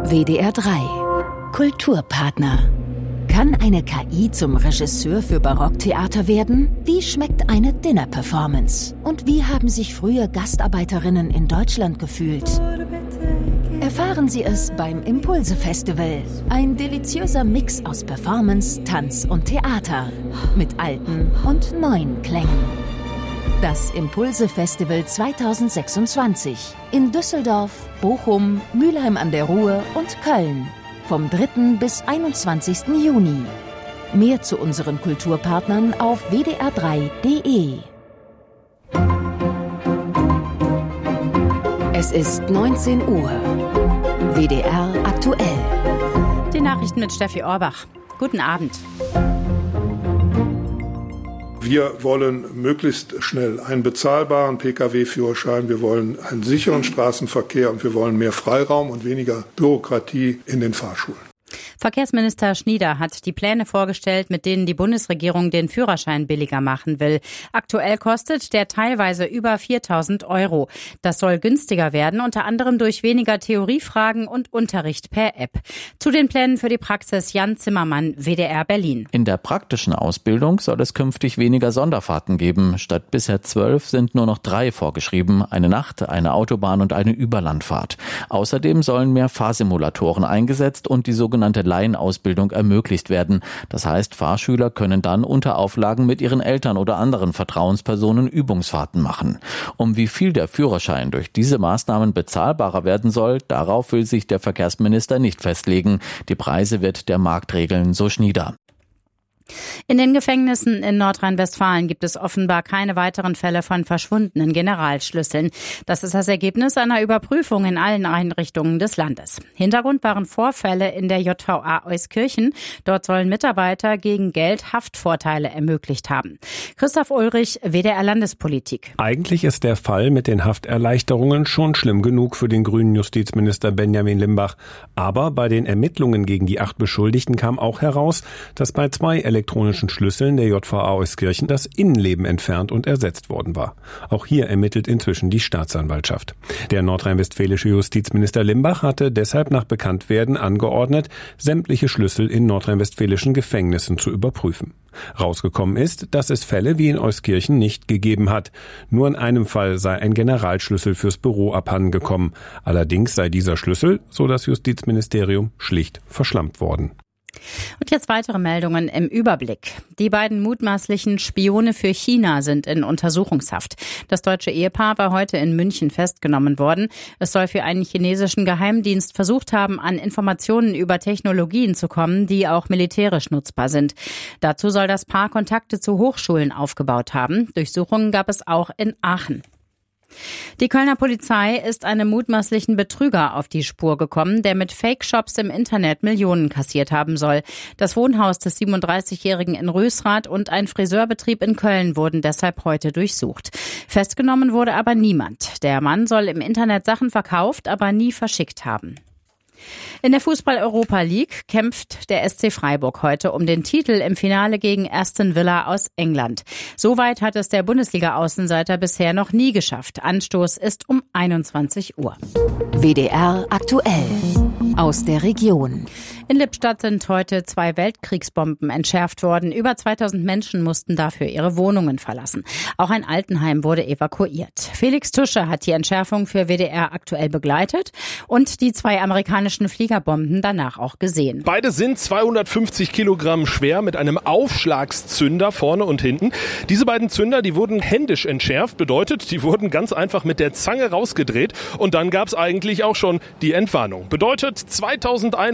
WDR 3 Kulturpartner. Kann eine KI zum Regisseur für Barocktheater werden? Wie schmeckt eine Dinner-Performance? Und wie haben sich frühe Gastarbeiterinnen in Deutschland gefühlt? Erfahren Sie es beim Impulse-Festival. Ein deliziöser Mix aus Performance, Tanz und Theater. Mit alten und neuen Klängen. Das Impulse-Festival 2026 in Düsseldorf, Bochum, Mülheim an der Ruhr und Köln. Vom 3. bis 21. Juni. Mehr zu unseren Kulturpartnern auf wdr3.de. Es ist 19 Uhr. WDR aktuell. Die Nachrichten mit Steffi Orbach. Guten Abend. Wir wollen möglichst schnell einen bezahlbaren Pkw-Führerschein, wir wollen einen sicheren Straßenverkehr und wir wollen mehr Freiraum und weniger Bürokratie in den Fahrschulen. Verkehrsminister Schnieder hat die Pläne vorgestellt, mit denen die Bundesregierung den Führerschein billiger machen will. Aktuell kostet der teilweise über 4.000 €. Das soll günstiger werden, unter anderem durch weniger Theoriefragen und Unterricht per App. Zu den Plänen für die Praxis Jan Zimmermann, WDR Berlin. In der praktischen Ausbildung soll es künftig weniger Sonderfahrten geben. Statt bisher 12 sind nur noch 3 vorgeschrieben. Eine Nacht-, eine Autobahn- und eine Überlandfahrt. Außerdem sollen mehr Fahrsimulatoren eingesetzt und die sogenannte Laienausbildung ermöglicht werden. Das heißt, Fahrschüler können dann unter Auflagen mit ihren Eltern oder anderen Vertrauenspersonen Übungsfahrten machen. Um wie viel der Führerschein durch diese Maßnahmen bezahlbarer werden soll, darauf will sich der Verkehrsminister nicht festlegen. Die Preise wird der Markt regeln, so Schnieder. In den Gefängnissen in Nordrhein-Westfalen gibt es offenbar keine weiteren Fälle von verschwundenen Generalschlüsseln. Das ist das Ergebnis einer Überprüfung in allen Einrichtungen des Landes. Hintergrund waren Vorfälle in der JVA Euskirchen. Dort sollen Mitarbeiter gegen Geld Haftvorteile ermöglicht haben. Christoph Ulrich, WDR Landespolitik. Eigentlich ist der Fall mit den Hafterleichterungen schon schlimm genug für den grünen Justizminister Benjamin Limbach. Aber bei den Ermittlungen gegen die 8 Beschuldigten kam auch heraus, dass bei 2 elektronischen Schlüsseln der JVA Euskirchen das Innenleben entfernt und ersetzt worden war. Auch hier ermittelt inzwischen die Staatsanwaltschaft. Der nordrhein-westfälische Justizminister Limbach hatte deshalb nach Bekanntwerden angeordnet, sämtliche Schlüssel in nordrhein-westfälischen Gefängnissen zu überprüfen. Rausgekommen ist, dass es Fälle wie in Euskirchen nicht gegeben hat. Nur in einem Fall sei ein Generalschlüssel fürs Büro abhandengekommen. Allerdings sei dieser Schlüssel, so das Justizministerium, schlicht verschlampt worden. Und jetzt weitere Meldungen im Überblick. Die beiden mutmaßlichen Spione für China sind in Untersuchungshaft. Das deutsche Ehepaar war heute in München festgenommen worden. Es soll für einen chinesischen Geheimdienst versucht haben, an Informationen über Technologien zu kommen, die auch militärisch nutzbar sind. Dazu soll das Paar Kontakte zu Hochschulen aufgebaut haben. Durchsuchungen gab es auch in Aachen. Die Kölner Polizei ist einem mutmaßlichen Betrüger auf die Spur gekommen, der mit Fake-Shops im Internet Millionen kassiert haben soll. Das Wohnhaus des 37-Jährigen in Rösrath und ein Friseurbetrieb in Köln wurden deshalb heute durchsucht. Festgenommen wurde aber niemand. Der Mann soll im Internet Sachen verkauft, aber nie verschickt haben. In der Fußball-Europa League kämpft der SC Freiburg heute um den Titel im Finale gegen Aston Villa aus England. Soweit hat es der Bundesliga-Außenseiter bisher noch nie geschafft. Anstoß ist um 21 Uhr. WDR aktuell. Aus der Region. In Lippstadt sind heute 2 Weltkriegsbomben entschärft worden. Über 2000 Menschen mussten dafür ihre Wohnungen verlassen. Auch ein Altenheim wurde evakuiert. Felix Tusche hat die Entschärfung für WDR aktuell begleitet und die 2 amerikanischen Fliegerbomben danach auch gesehen. Beide sind 250 Kilogramm schwer mit einem Aufschlagszünder vorne und hinten. Diese beiden Zünder, die wurden händisch entschärft. Bedeutet, die wurden ganz einfach mit der Zange rausgedreht und dann gab es eigentlich auch schon die Entwarnung. Bedeutet 2100